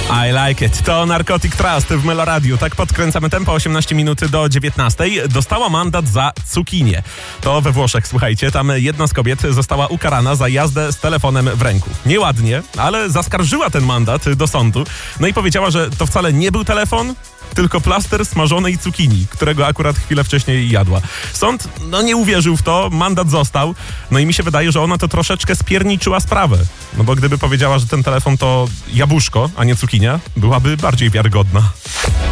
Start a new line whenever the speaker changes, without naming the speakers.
I like it. To Narcotic Trust w Meloradiu. Tak podkręcamy tempo, 18 minut do 19. Dostała mandat za cukinię. To we Włoszech, słuchajcie. Tam jedna z kobiet została ukarana za jazdę z telefonem w ręku. Nieładnie, ale zaskarżyła ten mandat do sądu. No i powiedziała, że to wcale nie był telefon, tylko plaster smażonej cukinii, którego akurat chwilę wcześniej jadła. Sąd, nie uwierzył w to, mandat został. No i mi się wydaje, że ona to troszeczkę spierniczyła sprawę. No bo gdyby powiedziała, że ten telefon to jabłuszko, a nie cukinia, byłaby bardziej wiarygodna.